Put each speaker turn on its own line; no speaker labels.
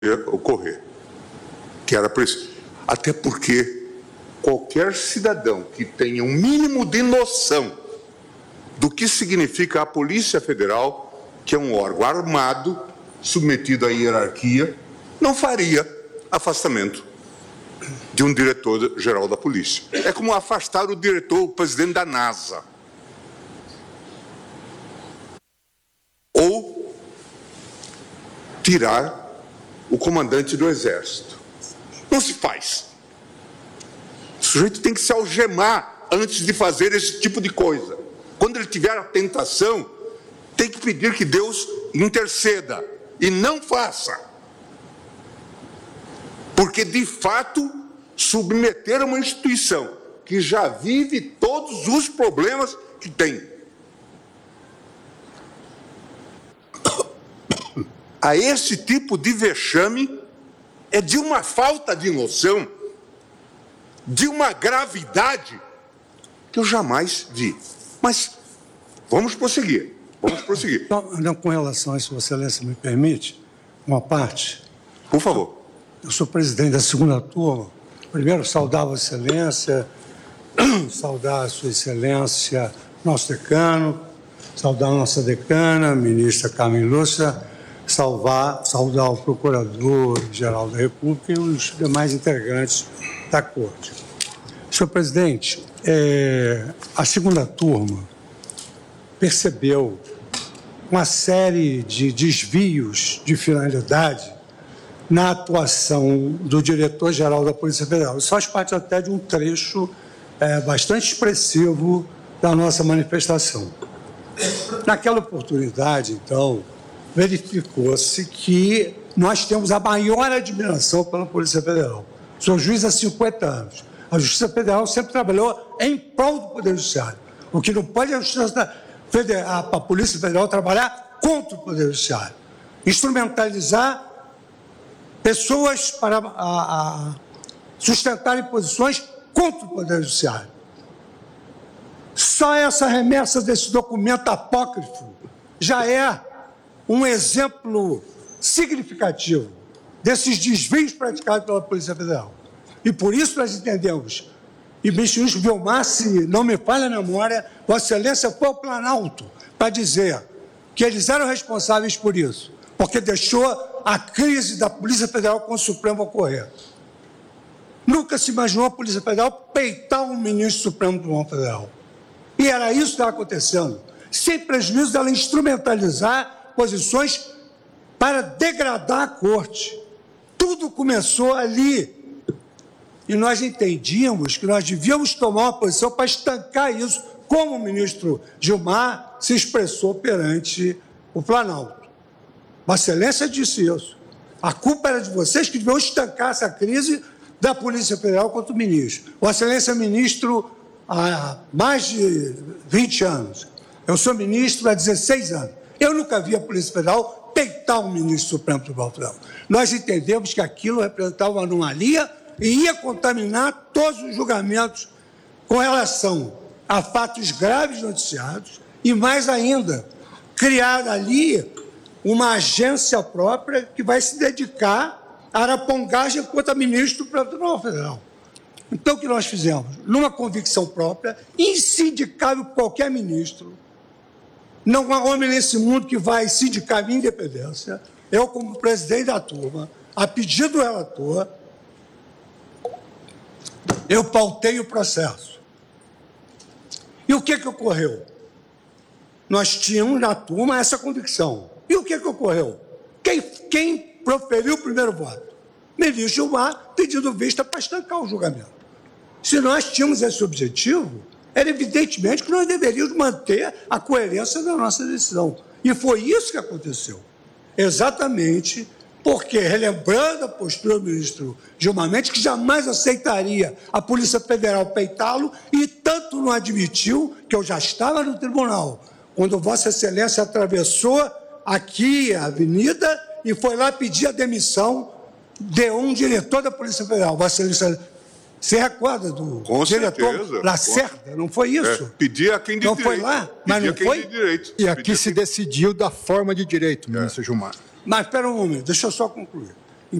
ocorrer, que era preciso. Até porque qualquer cidadão que tenha um mínimo de noção do que significa a Polícia Federal, que é um órgão armado, submetido à hierarquia, não faria afastamento de um diretor-geral da polícia. É como afastar o presidente da NASA. Ou tirar o comandante do Exército. Não se faz. O sujeito tem que se algemar antes de fazer esse tipo de coisa. Quando ele tiver a tentação, tem que pedir que Deus interceda e não faça. Porque, de fato, submeter uma instituição que já vive todos os problemas que tem a esse tipo de vexame é de uma falta de noção, de uma gravidade que eu jamais vi. Mas vamos prosseguir, vamos prosseguir.
Não, com relação a isso, Vossa Excelência, me permite uma parte?
Por favor.
Eu sou presidente da segunda turma. Primeiro, saudar a Vossa Excelência, saudar a Sua Excelência, nosso decano, saudar a nossa decana, a ministra Carmen Lúcia, saudar o Procurador-Geral da República e os demais integrantes da Corte. Senhor presidente, a segunda turma percebeu uma série de desvios de finalidade na atuação do diretor-geral da Polícia Federal. Isso faz parte até de um trecho bastante expressivo da nossa manifestação. Naquela oportunidade, então, verificou-se que nós temos a maior admiração pela Polícia Federal. Sou juiz há 50 anos. A Justiça Federal sempre trabalhou em prol do Poder Judiciário. O que não pode é a Polícia Federal trabalhar contra o Poder Judiciário. Instrumentalizar pessoas para sustentarem posições contra o Poder Judiciário. Só essa remessa desse documento apócrifo já é um exemplo significativo desses desvios praticados pela Polícia Federal. E por isso nós entendemos, e o ministro Vilmar, se não me falha a memória, Vossa Excelência foi ao Planalto para dizer que eles eram responsáveis por isso, porque deixou a crise da Polícia Federal com o Supremo ocorrer. Nunca se imaginou a Polícia Federal peitar um ministro Supremo do Tribunal Federal. E era isso que estava acontecendo, sem prejuízo dela instrumentalizar posições para degradar a Corte. Tudo começou ali. E nós entendíamos que nós devíamos tomar uma posição para estancar isso, como o ministro Gilmar se expressou perante o Planalto. Vossa Excelência disse isso. A culpa era de vocês que deviam estancar essa crise da Polícia Federal contra o ministro. Vossa Excelência é ministro há mais de 20 anos. Eu sou ministro há 16 anos. Eu nunca vi a Polícia Federal peitar um ministro Supremo do Tribunal Federal. Nós entendemos que aquilo representava uma anomalia e ia contaminar todos os julgamentos com relação a fatos graves noticiados e, mais ainda, criar ali uma agência própria que vai se dedicar à arapongagem contra ministro do Tribunal Federal. Então, o que nós fizemos? Numa convicção própria, insindicável por qualquer ministro, não há homem nesse mundo que vai sindicar a minha independência, eu, como presidente da turma, a pedido do relator, eu pautei o processo. E o que ocorreu? Nós tínhamos na turma essa convicção. E o que ocorreu? Quem proferiu o primeiro voto? Ministro Gilmar, pedindo vista para estancar o julgamento. Se nós tínhamos esse objetivo, era evidentemente que nós deveríamos manter a coerência da nossa decisão. E foi isso que aconteceu. Exatamente porque, relembrando a postura do ministro Gilmar Mendes, que jamais aceitaria a Polícia Federal peitá-lo, e tanto não admitiu que eu já estava no tribunal, quando Vossa Excelência atravessou aqui a avenida e foi lá pedir a demissão de um diretor da Polícia Federal. Vossa Excelência se recorda do diretor Lacerda, não foi isso?
Pedir a quem de
não
direito.
Não foi lá, mas não foi?
E aqui se decidiu da forma de direito, ministro Gilmar.
Mas espera um momento, deixa eu só concluir.